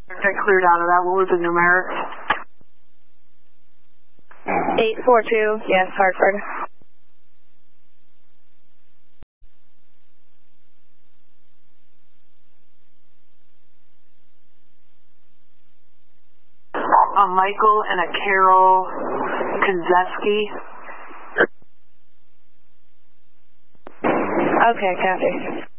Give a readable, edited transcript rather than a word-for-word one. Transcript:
I cleared out of that. What was the numeric? 842, yes, Hartford. A Michael and a Carol Konzeski. Okay, copy.